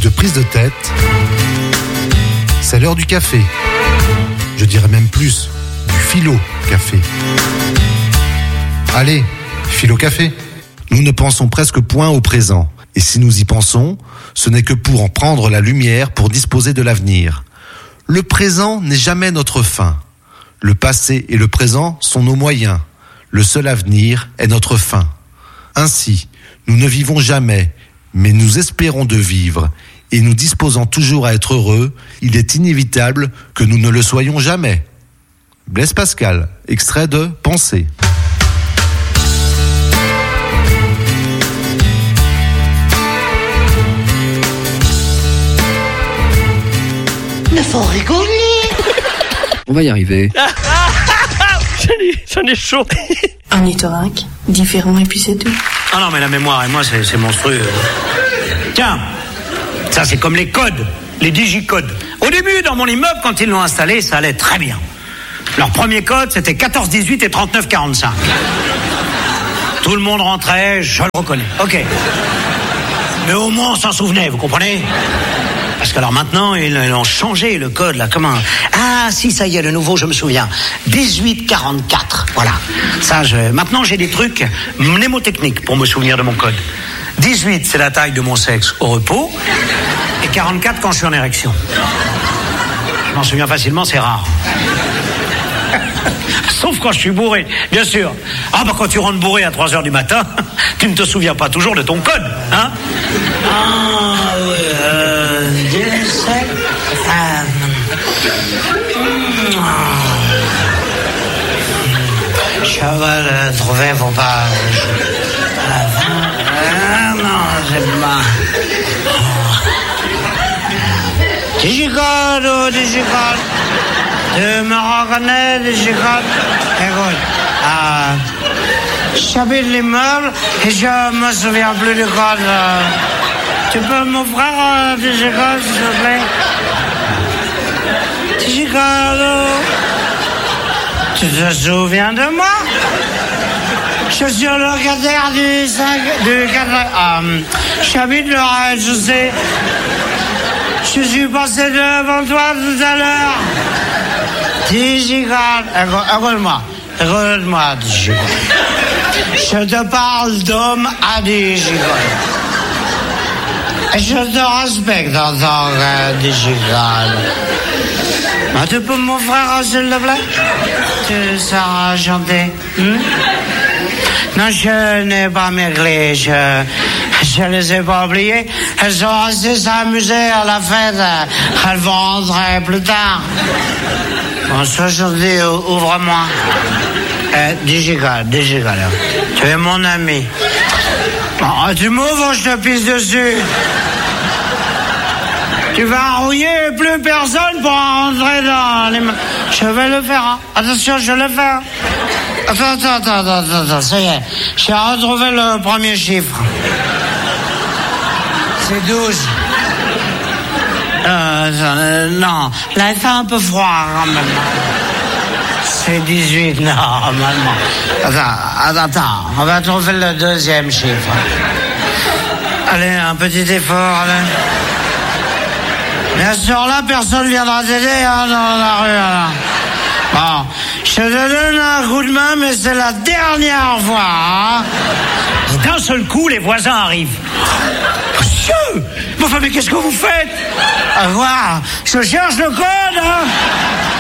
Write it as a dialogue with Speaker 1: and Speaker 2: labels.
Speaker 1: de prise de tête, c'est l'heure du café. Je dirais même plus, du philo-café. Allez, philo-café. Nous ne pensons presque point au présent. Et si nous y pensons, ce n'est que pour en prendre la lumière pour disposer de l'avenir. Le présent n'est jamais notre fin. Le passé et le présent sont nos moyens. Le seul avenir est notre fin. Ainsi, nous ne vivons jamais, mais nous espérons de vivre. Et nous disposant toujours à être heureux, il est inévitable que nous ne le soyons jamais. Blaise Pascal, extrait de Pensée.
Speaker 2: Il faut rigoler.
Speaker 3: On va y arriver.
Speaker 4: J'en ai chaud.
Speaker 5: Ornithorynque, différent et puis c'est tout.
Speaker 4: Ah non, mais la mémoire et moi, c'est monstrueux. Tiens, ça c'est comme les codes, les digicodes. Au début, dans mon immeuble, quand ils l'ont installé, ça allait très bien. Leur premier code, c'était 14, 18 et 39, 45. Tout le monde rentrait, je le reconnais. Ok. Mais au moins, on s'en souvenait, vous comprenez ? Parce que alors maintenant, ils ont changé le code, là, comment ? Ah, si, ça y est, le nouveau, je me souviens. 1844, voilà. Ça, maintenant, j'ai des trucs mnémotechniques pour me souvenir de mon code. 18, c'est la taille de mon sexe au repos. Et 44 quand je suis en érection. Je m'en souviens facilement, c'est rare. Sauf quand je suis bourré, bien sûr. Ah, bah quand tu rentres bourré à 3h du matin, tu ne te souviens pas toujours de ton code, hein ? Ah, oui, je sais. Je vais le trouver, faut pas... non, c'est pas... Digicode, digicode. Tu me reconnais, digicode? Écoute, j'habite l'immeuble et je me souviens plus du code. Tu peux m'offrir digicode, s'il te plaît? Digicode. Tu te souviens de moi? Je suis le locataire du 4... j'habite le rez-de-chaussée. Je suis passé devant toi tout à l'heure. Digicode. Écoute-moi. Écoute-moi, digicode. Je te parle d'homme à digicode. Et je te respecte en tant que digicode. Tu peux m'offrir, s'il te plaît? Tu seras chanter. Non, je n'ai pas mes clés. Je les ai pas oubliées. Elles sont restées s'amuser à la fête. Elles vont rentrer plus tard. Bon, aujourd'hui, ouvre-moi. Digicode. Tu es mon ami. Bon, tu m'ouvres, je te pisse dessus. Tu vas rouiller et plus personne pour rentrer dans les... Je vais le faire, hein. Attention, je le fais. Hein. Attends, ça y est. J'ai retrouvé le premier chiffre. C'est 12. Non, là, il fait un peu froid, quand même. C'est 18, normalement. Attends, on va trouver le deuxième chiffre. Allez, un petit effort, là. Bien sûr, là, personne viendra t'aider, hein, dans la rue, là. Bon, je te donne un coup de main, mais c'est la dernière fois, hein. Et d'un seul coup, les voisins arrivent. Monsieur! Mais qu'est-ce que vous faites? Voir, je cherche le code, hein.